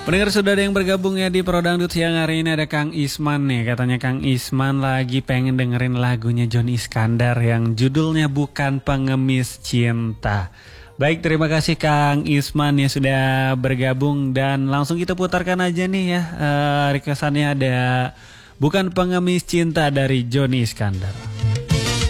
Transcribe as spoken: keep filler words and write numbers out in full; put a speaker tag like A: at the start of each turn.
A: Pendengar sudah ada yang bergabung ya di Prodangdut siang hari ini, ada Kang Isman nih. Katanya Kang Isman lagi pengen dengerin lagunya Joni Iskandar yang judulnya Bukan Pengemis Cinta. Baik, terima kasih Kang Isman yang sudah bergabung dan langsung kita putarkan aja nih ya. Uh, requestannya ada Bukan Pengemis Cinta dari Joni Iskandar.